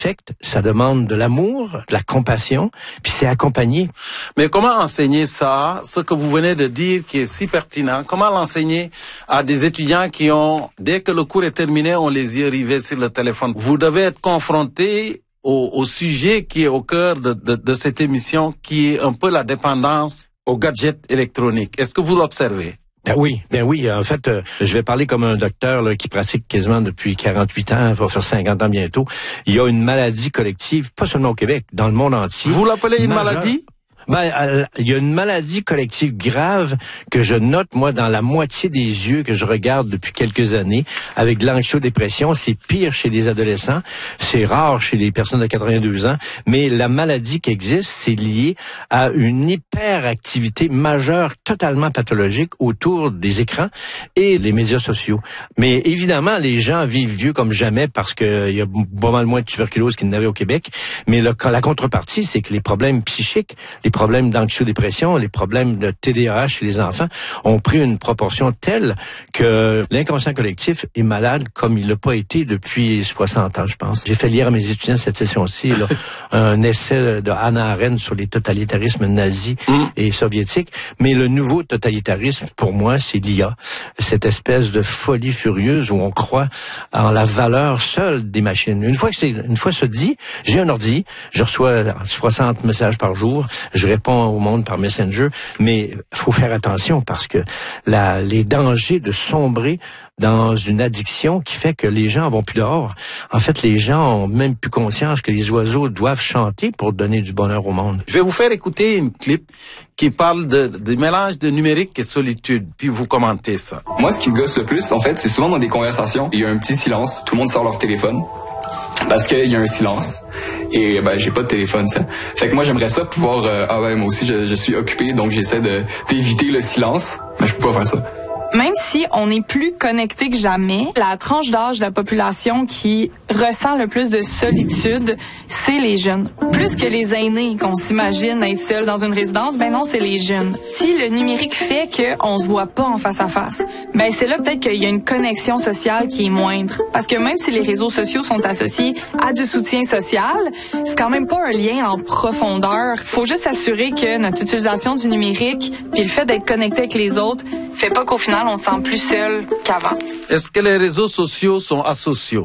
Ça demande de l'amour, de la compassion, puis c'est accompagné. Mais comment enseigner ça, ce que vous venez de dire qui est si pertinent, comment l'enseigner à des étudiants qui ont, dès que le cours est terminé, ont les yeux rivés sur le téléphone? Vous devez être confronté au sujet qui est au cœur de cette émission, qui est un peu la dépendance aux gadgets électroniques. Est-ce que vous l'observez? Ben oui. En fait, je vais parler comme un docteur là, qui pratique quasiment depuis 48 ans, va faire 50 ans bientôt. Il y a une maladie collective, pas seulement au Québec, dans le monde entier. Vous l'appelez une maladie? Ben, il y a une maladie collective grave que je note, moi, dans la moitié des yeux que je regarde depuis quelques années, avec de l'anxio-dépression. C'est pire chez les adolescents, c'est rare chez les personnes de 82 ans, mais la maladie qui existe, c'est lié à une hyperactivité majeure, totalement pathologique, autour des écrans et des médias sociaux. Mais évidemment, les gens vivent vieux comme jamais parce qu'il y a pas mal moins de tuberculose qu'il n'y en avait au Québec, mais la contrepartie, c'est que les problèmes psychiques, les problèmes d'anxio-dépression, les problèmes de TDAH chez les enfants ont pris une proportion telle que l'inconscient collectif est malade comme il l'a pas été depuis 60 ans, je pense. J'ai fait lire à mes étudiants cette session-ci là, un essai de Hannah Arendt sur les totalitarismes nazis et soviétiques. Mais le nouveau totalitarisme, pour moi, c'est l'IA. Cette espèce de folie furieuse où on croit en la valeur seule des machines. Une fois ce dit, j'ai un ordi, je reçois 60 messages par jour, je réponds au monde par Messenger, mais faut faire attention parce que les dangers de sombrer dans une addiction qui fait que les gens vont plus dehors. En fait, les gens ont même plus conscience que les oiseaux doivent chanter pour donner du bonheur au monde. Je vais vous faire écouter une clip qui parle du mélange de numérique et solitude, puis vous commentez ça. Moi, ce qui me gosse le plus, en fait, c'est souvent dans des conversations, il y a un petit silence, tout le monde sort leur téléphone. Parce qu'il y a un silence et j'ai pas de téléphone, ça. Fait que moi j'aimerais ça pouvoir moi aussi je suis occupé, donc j'essaie d'éviter le silence, mais je peux pas faire ça. Même si on est plus connecté que jamais, la tranche d'âge de la population qui ressent le plus de solitude, c'est les jeunes. Plus que les aînés qu'on s'imagine être seuls dans une résidence, ben non, c'est les jeunes. Si le numérique fait qu'on se voit pas en face à face, ben c'est là peut-être qu'il y a une connexion sociale qui est moindre. Parce que même si les réseaux sociaux sont associés à du soutien social, c'est quand même pas un lien en profondeur. Faut juste s'assurer que notre utilisation du numérique puis le fait d'être connecté avec les autres fait pas qu'au final on se sent plus seul qu'avant. Est-ce que les réseaux sociaux sont asociaux?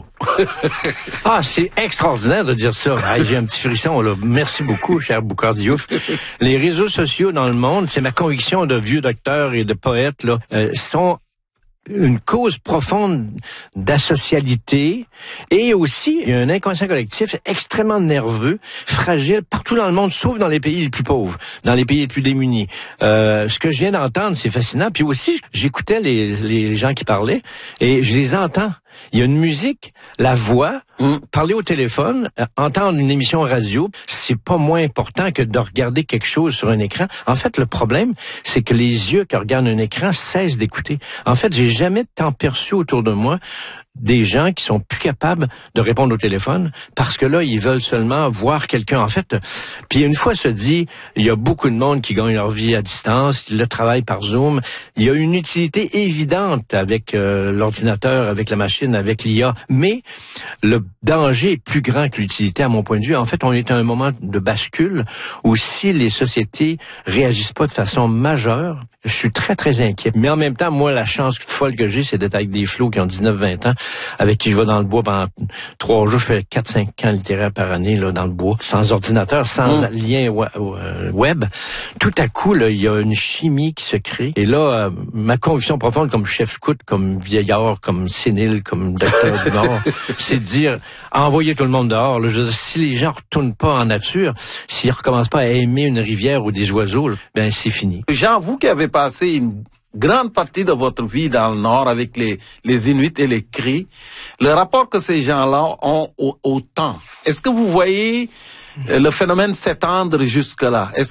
Ah, c'est extraordinaire de dire ça. Ah, j'ai un petit frisson, là. Merci beaucoup, cher Boucard Diouf. Les réseaux sociaux dans le monde, c'est ma conviction de vieux docteur et de poète, là, sont une cause profonde d'asocialité et aussi il y a un inconscient collectif extrêmement nerveux, fragile partout dans le monde, sauf dans les pays les plus pauvres, dans les pays les plus démunis. Ce que je viens d'entendre, c'est fascinant. Puis aussi, j'écoutais les gens qui parlaient et je les entends. Il y a une musique, la voix, parler au téléphone, entendre une émission radio, c'est pas moins important que de regarder quelque chose sur un écran. En fait, le problème, c'est que les yeux qui regardent un écran cessent d'écouter. En fait, j'ai jamais tant perçu autour de moi des gens qui sont plus capables de répondre au téléphone parce que là, ils veulent seulement voir quelqu'un. En fait, puis une fois se dit, il y a beaucoup de monde qui gagne leur vie à distance, le travail par Zoom. Il y a une utilité évidente avec l'ordinateur, avec la machine, avec l'IA, mais le danger est plus grand que l'utilité à mon point de vue. En fait, on est à un moment de bascule où si les sociétés réagissent pas de façon majeure, je suis très, très inquiet. Mais en même temps, moi, la chance folle que j'ai, c'est d'être avec des flots qui ont 19-20 ans, avec qui je vais dans le bois pendant 3 jours. Je fais 4-5 camps littéraires par année là dans le bois, sans ordinateur, sans lien web. Tout à coup, là, il y a une chimie qui se crée. Et là, ma conviction profonde comme chef scout, comme vieillard, comme sénile, comme docteur du Nord, c'est de dire, envoyer tout le monde dehors. Là, je veux dire, si les gens retournent pas en nature, s'ils recommencent pas à aimer une rivière ou des oiseaux, là, ben c'est fini. Jean, vous qui avez passé une grande partie de votre vie dans le Nord avec les Inuits et les Cris, le rapport que ces gens-là ont au temps, est-ce que vous voyez le phénomène s'étendre jusque-là? Est-ce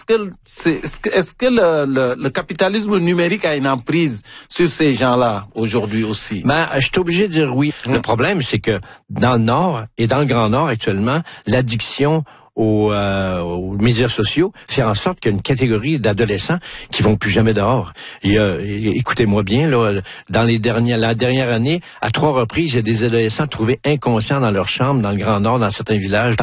que le capitalisme numérique a une emprise sur ces gens-là aujourd'hui aussi? Ben, je suis obligé de dire oui. Le problème, c'est que dans le Nord et dans le Grand Nord actuellement, l'addiction aux médias sociaux fait en sorte qu'il y a une catégorie d'adolescents qui vont plus jamais dehors. Écoutez-moi bien, là, dans la dernière année, à 3 reprises, il y a des adolescents trouvés inconscients dans leur chambre, dans le Grand Nord, dans certains villages.